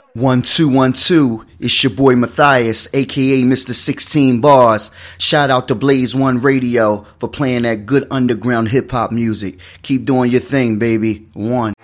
1212, it's your boy Matthias, aka Mr. 16 Bars. Shout out to Blaze One Radio for playing that good underground hip hop music. Keep doing your thing, baby. One.